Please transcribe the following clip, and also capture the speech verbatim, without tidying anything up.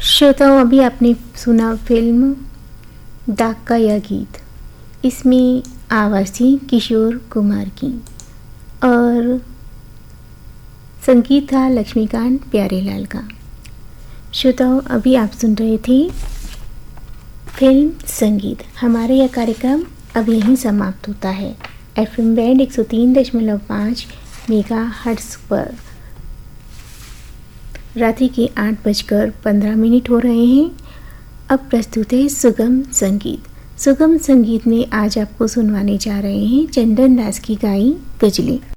श्रोताओं, अभी आपने सुना फिल्म डाक का यह गीत। इसमें आवाज़ थी किशोर कुमार की और संगीत था लक्ष्मीकांत प्यारेलाल का। श्रोताओं, अभी आप सुन रहे थे फिल्म संगीत। हमारा यह कार्यक्रम अब यहीं समाप्त होता है। एफ एम बैंड एक सौ तीन दशमलव पाँच मेगा हर्ट्ज पर रात्रि के आठ बजकर पंद्रह मिनट हो रहे हैं। अब प्रस्तुत है सुगम संगीत। सुगम संगीत में आज आपको सुनवाने जा रहे हैं चंदन दास की गाई गजलें।